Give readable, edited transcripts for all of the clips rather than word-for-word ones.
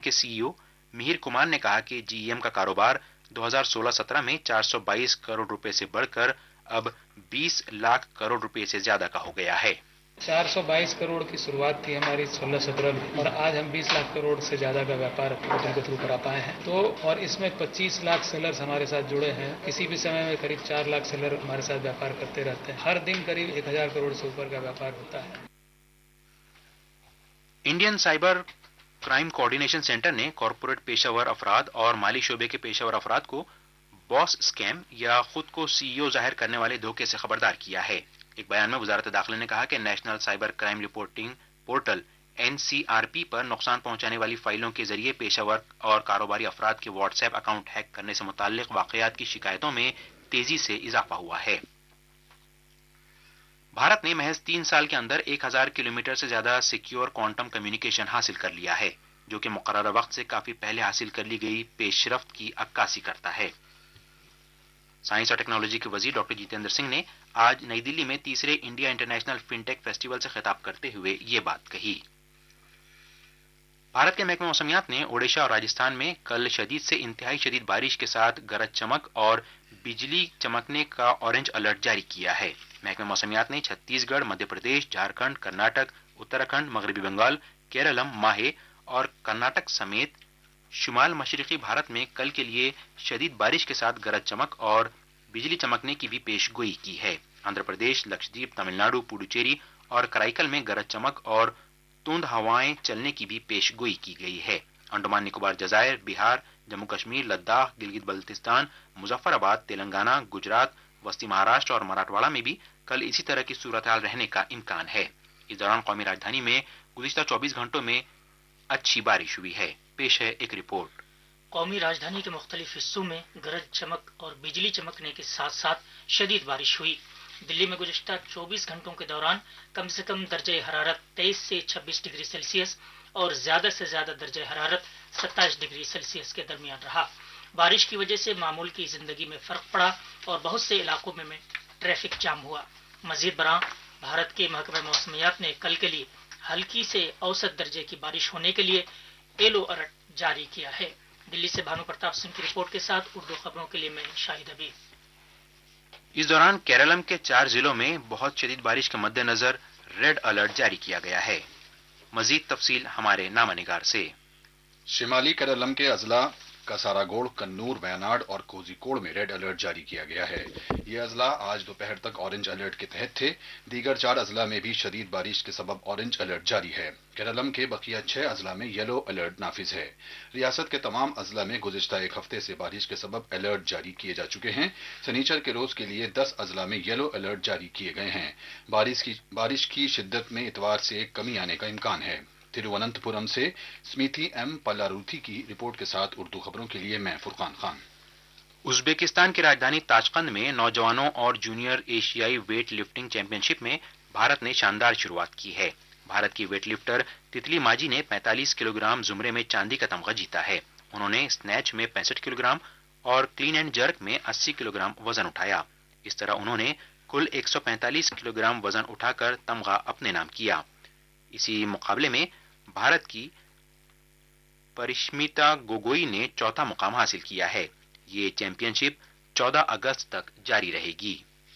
کے CEO मिहिर कुमार ने कहा कि GEM का कारोबार 2016-17 में 422 करोड़ रुपए से बढ़कर अब 20 लाख करोड़ रुपए से ज्यादा का हो गया है। 422 करोड़ की शुरुआत थी हमारी 16-17 में और आज हम 20 लाख करोड़ से ज्यादा का व्यापार होटल के थ्रू करा पाए हैं। तो और इसमें 25 लाख सेलर्स हमारे साथ जुड़े हैं। किसी भी समय में करीब 4 लाख सेलर हमारे साथ व्यापार करते रहते हैं। हर दिन करीब 1000 करोड़ से ऊपर का व्यापार होता है। Indian cyber crime coordination centre ने कॉरपोरेट पेशेवर अफराद और माली शोबे के पेशेवर अफराद को बॉस स्कैम या खुद को CEO जाहिर करने वाले धोखे से खबरदार किया है। एक बयान में वजारत दाखिला ने कहा कि national cyber crime reporting portal NCRP पर नुकसान पहुंचाने वाली फाइलों के जरिए पेशेवर और कारोबारी अफराद के व्हाट्सएप अकाउंट हैक करने से मुताल्लिक वाकयात की शिकायतों में तेजी से इजाफा हुआ है। भारत ने महज 3 साल के अंदर 1000 किलोमीटर से ज्यादा सिक्योर क्वांटम कम्युनिकेशन हासिल कर लिया है, जो कि मुकर्रर वक्त से काफी पहले हासिल कर ली गई पेशरफ्त की अक्कासी करता है। साइंस और टेक्नोलॉजी के वजीर डॉक्टर जितेंद्र सिंह ने आज नई दिल्ली में तीसरे इंडिया इंटरनेशनल फिनटेक फेस्टिवल से खिताब करते हुए ये बात कही। भारत के महकमे मौसमियात ने ओडिशा और राजस्थान में कल शदीद से इंतहाई शदीद बारिश के साथ गरज चमक और बिजली चमकने का ऑरेंज अलर्ट जारी किया है। महकमे मौसमियात ने छत्तीसगढ़, मध्य प्रदेश, झारखंड, कर्नाटक, उत्तराखंड, मगरबी बंगाल, केरलम, माहे और कर्नाटक समेत शुमाल मशरकी भारत में कल के लिए शदीद बारिश के साथ गरज चमक और बिजली चमकने की भी पेशगोई की है। आंध्र प्रदेश, लक्षद्वीप, तमिलनाडु, पुडुचेरी और कराईकल में गरज चमक और धुंध हवाएं चलने की भी पेशगोई की गई है। अंडमान निकोबार जजायर, बिहार, जम्मू कश्मीर, लद्दाख, गिलगित बल्तिस्तान, मुजफ्फराबाद, तेलंगाना, गुजरात, वस्ती महाराष्ट्र और मराठवाड़ा में भी कल इसी तरह की सूरत हाल रहने का इम्कान है। इस दौरान कौमी राजधानी में गुज़िश्ता 24 घंटों में अच्छी बारिश हुई है। पेश है एक रिपोर्ट। कौमी राजधानी के मुख्तलिफ हिस्सों में गरज चमक और बिजली चमकने के साथ साथ शदीद बारिश हुई। दिल्ली में गुज़िश्ता 24 घंटों के दौरान कम से कम दर्जे हरारत 23 से 26 डिग्री सेल्सियस और ज्यादा से ज्यादा दर्जे हरारत 27 डिग्री सेल्सियस के दरमियान रहा। बारिश की वजह से मामूल की जिंदगी में फर्क पड़ा और बहुत से इलाकों में ट्रैफिक जाम हुआ। मजीद बरां भारत के महकमे मौसमियात ने कल के लिए हल्की से औसत दर्जे की बारिश होने के लिए येलो अलर्ट जारी किया है। दिल्ली से भानु प्रताप सिंह की रिपोर्ट के साथ उर्दू खबरों के लिए मैं शाहिद हबीब। इस दौरान केरलम के 4 जिलों में बहुत शदीद बारिश के मद्देनजर रेड अलर्ट जारी किया गया है। मजीद तफसील हमारे नामानिगार से। शिमाली केरलम के अजला कासारागोड़, कन्नूर, वयनाड और कोझिकोड में रेड अलर्ट जारी किया गया है। ये अजला आज दोपहर तक ऑरेंज अलर्ट के तहत थे। दीगर 4 अजला में भी शदीद बारिश के सबब ऑरेंज अलर्ट जारी है। केरलम के बकिया 6 अजला में येलो अलर्ट नाफिज है। रियासत के तमाम अजला में गुज़िश्ता एक हफ्ते से बारिश के सबब अलर्ट जारी किए जा चुके हैं। शनिचर के रोज के लिए 10 अजला में येलो अलर्ट जारी किए गए हैं। बारिश की शिद्दत में इतवार से कमी आने का इम्कान है। तिरुवनंतपुरम से स्मिति एम पल्लारूथी की रिपोर्ट के साथ उर्दू खबरों के लिए मैं फुरकान खान। उज्बेकिस्तान की राजधानी ताशकंद में नौजवानों और जूनियर एशियाई वेट लिफ्टिंग चैंपियनशिप में भारत ने शानदार शुरुआत की है। भारत की वेट लिफ्टर तितली माजी ने 45 किलोग्राम जुमरे में चांदी का तमगा जीता है। उन्होंने स्नैच में 65 किलोग्राम और क्लीन एंड जर्क में 80 किलोग्राम वजन उठाया। इस तरह उन्होंने कुल 145 किलोग्राम वजन उठाकर तमगा अपने नाम किया। इसी मुकाबले में भारत की परिश्मिता गोगोई ने चौथा मुकाम हासिल किया है। ये चैंपियनशिप 14 अगस्त तक जारी रहेगी।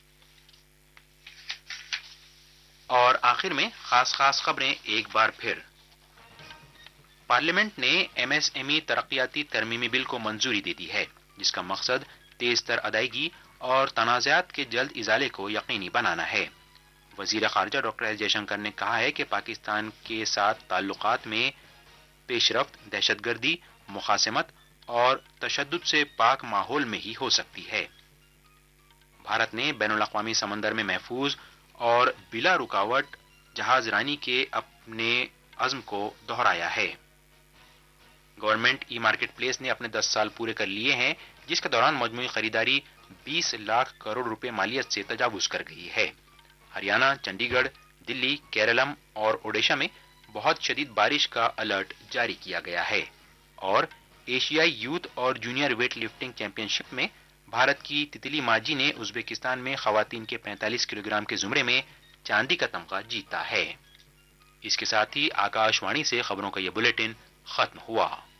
और आखिर में खास खबरें एक बार फिर। पार्लियामेंट ने MSME तरक्याती तरमीमी बिल को मंजूरी दे दी है, जिसका मकसद तेज तर अदायगी और तनाज़ात के जल्द इजाले को यकीनी बनाना है। वजीर खारजा डॉक्टर एस जयशंकर ने कहा है कि पाकिस्तान के साथ ताल्लुकात में पेशरफ्त दहशतगर्दी, मुखासमत और तशद्दुद से पाक माहौल में ही हो सकती है। भारत ने बैनुल अक़वामी समंदर में महफूज और बिला रुकावट जहाज रानी के अपने अज़्म को दोहराया है। गवर्नमेंट ई मार्केट प्लेस ने अपने 10 साल पूरे कर लिए हैं, जिसके दौरान मजमूई खरीदारी 20 लाख करोड़ रुपए मालियत से तजावुज कर गई है। हरियाणा, चंडीगढ़, दिल्ली, केरलम और ओडिशा में बहुत शदीद बारिश का अलर्ट जारी किया गया है। और एशियाई यूथ और जूनियर वेट लिफ्टिंग चैंपियनशिप में भारत की तितली माजी ने उज्बेकिस्तान में खवातीन के 45 किलोग्राम के जुमरे में चांदी का तमगा जीता है। इसके साथ ही आकाशवाणी से खबरों का यह बुलेटिन खत्म हुआ।